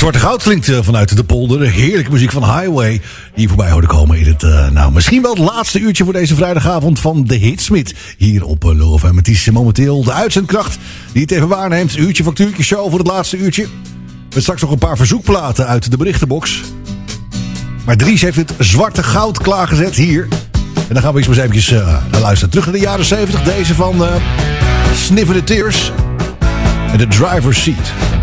Zwarte Goud klinkt vanuit de polder. Heerlijke muziek van Highway die voorbij hoorde komen in het, misschien wel het laatste uurtje voor deze vrijdagavond van de Hitsmith. Hier op Love FM. Het is momenteel de uitzendkracht die het even waarneemt. Uurtje factuurtje show voor het laatste uurtje. Met straks nog een paar verzoekplaten uit de berichtenbox. Maar Dries heeft het Zwarte Goud klaargezet hier. En dan gaan we eens maar eens naar luisteren. Terug naar de jaren 70. Deze van Sniffin' the Tears. En de Driver's Seat.